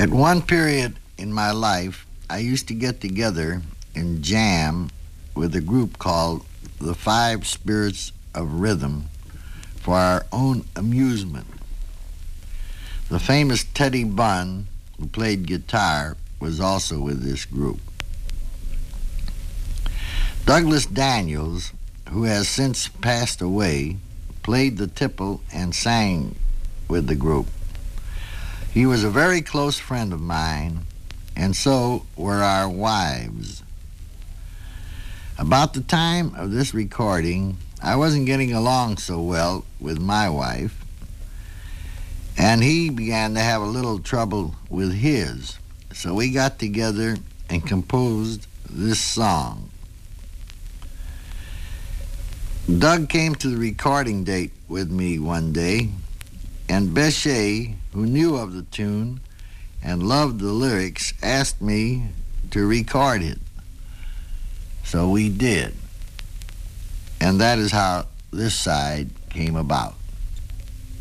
At one period in my life, I used to get together and jam with a group called the Five Spirits of Rhythm for our own amusement. The famous Teddy Bunn, who played guitar, was also with this group. Douglas Daniels, who has since passed away, played the tipple and sang with the group. He was a very close friend of mine, and so were our wives. About the time of this recording, I wasn't getting along so well with my wife, and he began to have a little trouble with his. So we got together and composed this song. Doug came to the recording date with me one day, and Bechet, who knew of the tune and loved the lyrics, asked me to record it. So we did. And that is how this side came about.